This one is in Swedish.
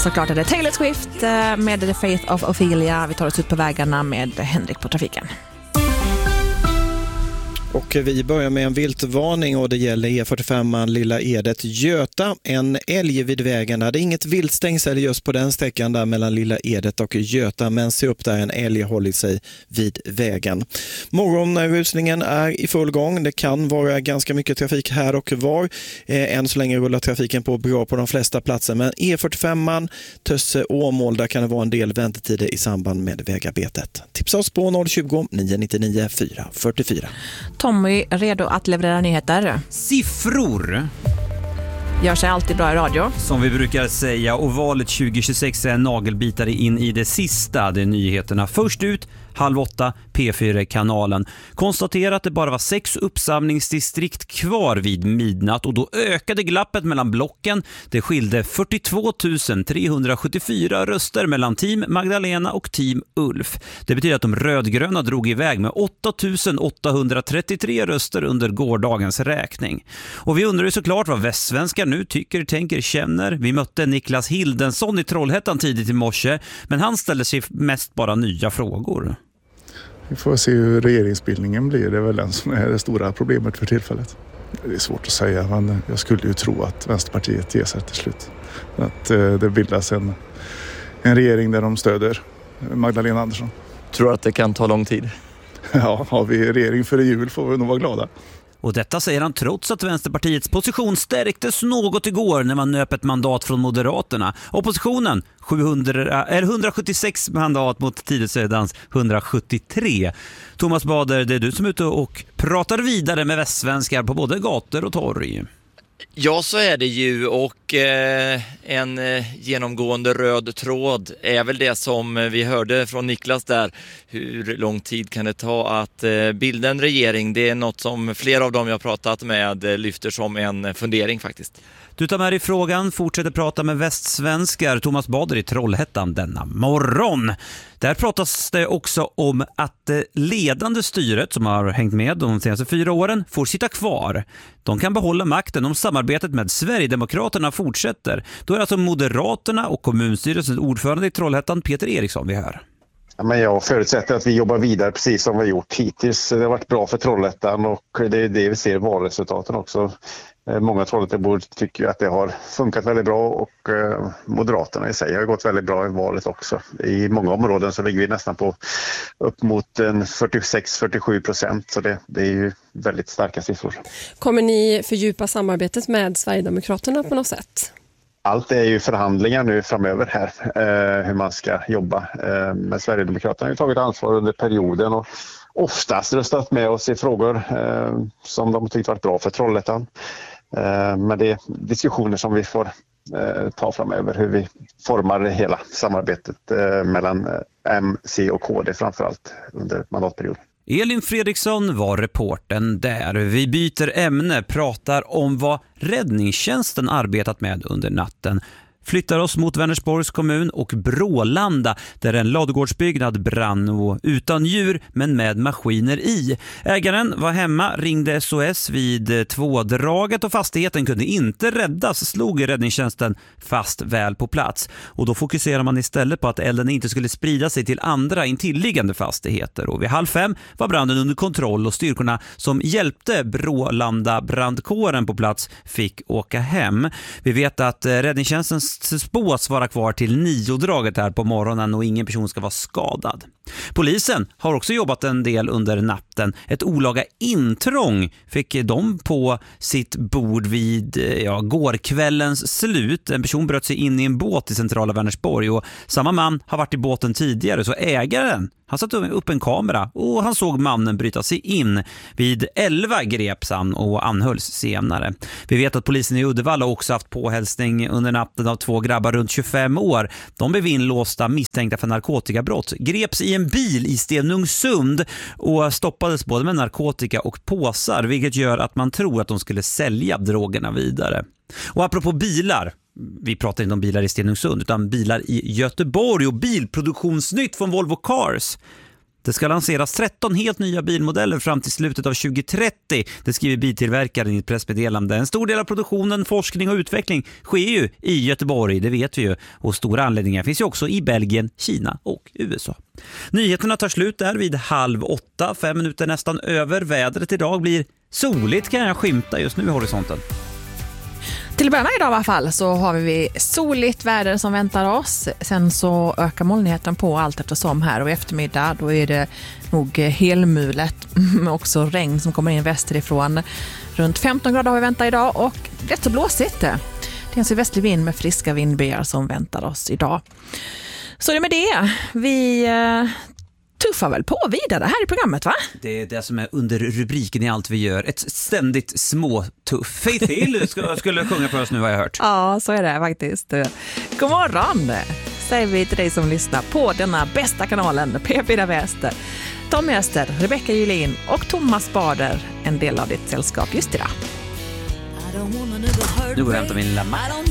såklart är det Taylor Swift med The Faith of Ophelia. Vi tar oss ut på vägarna med Henrik på trafiken. Och vi börjar med en viltvarning och det gäller E45 Lilla Edet Göta. En älg vid vägen. Det är inget viltstängsel just på den sträckan där mellan Lilla Edet och Göta, men se upp där en älg hållit sig vid vägen. Morgonrusningen är i full gång. Det kan vara ganska mycket trafik här och var. Än så länge rullar trafiken på bra på de flesta platser, men E45 Tösse Åmål, där kan det vara en del väntetider i samband med vägarbetet. Tipsa oss på 020 999 444. Tommy, redo att leverera nyheter. Siffror Gör sig alltid bra i radio. som vi brukar säga, och valet 2026 är en nagelbitare in i det sista. Det är nyheterna först ut, 7:30, P4-kanalen. Konstaterar att det bara var 6 uppsamlingsdistrikt kvar vid midnatt, och då ökade glappet mellan blocken. Det skilde 42 374 röster mellan team Magdalena och team Ulf. Det betyder att de rödgröna drog iväg med 8 833 röster under gårdagens räkning. Och vi undrar ju såklart vad västsvenskar nu tycker, tänker, känner. Vi mötte Niklas Hildensson i Trollhättan tidigt i morse, men han ställer sig mest bara nya frågor. Vi får se hur regeringsbildningen blir. Det är väl den som är det stora problemet för tillfället. Det är svårt att säga, men jag skulle ju tro att Vänsterpartiet ger sig till slut. Att det bildas en regering där de stöder Magdalena Andersson. Tror att det kan ta lång tid? Ja, har vi regering före jul får vi nog vara glada. Och detta säger han trots att Vänsterpartiets position stärktes något igår när man nöp ett mandat från Moderaterna. Oppositionen 176 mandat mot Tidösödans 173. Thomas Bader, det är du som är ute och pratar vidare med västsvenskar på både gator och torg. Ja, så är det ju, och en genomgående röd tråd är väl det som vi hörde från Niklas där. Hur lång tid kan det ta att bilda en regering? Det är något som flera av dem jag pratat med lyfter som en fundering faktiskt. Du tar med dig frågan, fortsätter prata med västsvenskar. Thomas Bader i Trollhättan denna morgon. Där pratas det också om att ledande styret som har hängt med de senaste 4 åren får sitta kvar. De kan behålla makten om samarbetet med Sverigedemokraterna fortsätter. Då är alltså Moderaterna och kommunstyrelsens ordförande i Trollhättan, Peter Eriksson, vi hör. Ja, men jag förutsätter att vi jobbar vidare precis som vi har gjort hittills. Det har varit bra för Trollhättan, och det är det vi ser i valresultaten också. Många Trollhättabor tycker att det har funkat väldigt bra, och Moderaterna i sig har gått väldigt bra i valet också. I många områden så ligger vi nästan på upp mot 46-47%, så det är ju väldigt starka siffror. Kommer ni fördjupa samarbetet med Sverigedemokraterna på något sätt? Allt är ju förhandlingar nu framöver här, hur man ska jobba. Men Sverigedemokraterna har ju tagit ansvar under perioden och oftast röstat med oss i frågor som de tyckte varit bra för Trollhättan. Men det är diskussioner som vi får ta framöver, hur vi formar det hela samarbetet mellan M, C och KD framförallt under mandatperioden. Elin Fredriksson var reporten där. Vi byter ämne, pratar om vad räddningstjänsten arbetat med under natten. Flyttar oss mot Vänersborgs kommun och Brålanda där en ladugårdsbyggnad brann utan djur men med maskiner i. Ägaren var hemma, ringde SOS vid 2-draget och fastigheten kunde inte räddas, slog räddningstjänsten fast väl på plats. Och då fokuserar man istället på att elden inte skulle sprida sig till andra intilliggande fastigheter. Och vid 4:30 var branden under kontroll och styrkorna som hjälpte Brålanda brandkåren på plats fick åka hem. Vi vet att räddningstjänstens spås vara kvar till 9-draget här på morgonen och ingen person ska vara skadad. Polisen har också jobbat en del under natten. Ett olaga intrång fick de på sitt bord vid gårkvällens slut. En person bröt sig in i en båt i centrala Vänersborg och samma man har varit i båten tidigare, så ägaren han satte upp en kamera och han såg mannen bryta sig in. Vid 11 greps han och anhölls senare. Vi vet att polisen i Uddevalla också haft påhälsning under natten av 2 grabbar runt 25 år. De blev inlåsta misstänkta för narkotikabrott. Greps i en bil i Stenungsund och stoppades både med narkotika och påsar, vilket gör att man tror att de skulle sälja drogerna vidare. Och apropå bilar, vi pratar inte om bilar i Stenungsund utan bilar i Göteborg och bilproduktionsnytt från Volvo Cars. Det ska lanseras 13 helt nya bilmodeller fram till slutet av 2030. Det skriver biltillverkaren i ett pressmeddelande. En stor del av produktionen, forskning och utveckling sker ju i Göteborg, det vet vi ju. Och stora anläggningar finns ju också i Belgien, Kina och USA. Nyheterna tar slut där vid 7:30, 5 minuter nästan över. Vädret idag blir soligt, kan jag skymta just nu i horisonten. Till början idag i alla fall så har vi soligt väder som väntar oss. Sen så ökar molnigheten på allt eftersom här, och i eftermiddag då är det nog helmulet med också regn som kommer in västerifrån. Runt 15 grader har vi väntat idag och rätt så blåsigt. Det är en sydvästlig vind med friska vindbyar som väntar oss idag. Så det med det. Vi tuffar väl på vidare här i programmet, va? Det är det som är under rubriken i allt vi gör. Ett ständigt småtuff. Faith Hill skulle sjunga för oss nu, har jag hört. Ja, så är det faktiskt. God morgon, säger vi till dig som lyssnar på denna bästa kanalen, P4 Väster. Tommy Öster, Rebecca Julin och Thomas Bader, en del av ditt sällskap just idag. Nu går jag och hämtar min lamma.